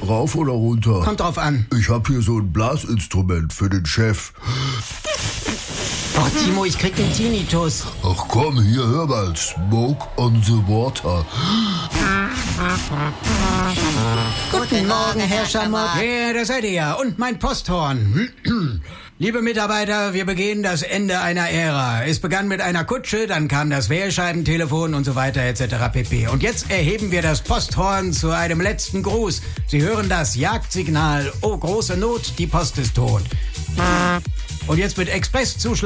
Rauf oder runter? Kommt drauf an. Ich hab hier so ein Blasinstrument für den Chef. Oh, Timo, ich krieg den Tinnitus. Ach komm, hier, hör mal. Smoke on the Water. Guten Morgen, Herr Schamok. Ja, da seid ihr ja. Und mein Posthorn. Liebe Mitarbeiter, wir begehen das Ende einer Ära. Es begann mit einer Kutsche, dann kam das Wählscheibentelefon und so weiter etc. pp. Und jetzt erheben wir das Posthorn zu einem letzten Gruß. Sie hören das Jagdsignal. Oh, große Not, die Post ist tot. Und jetzt mit Expresszuschlag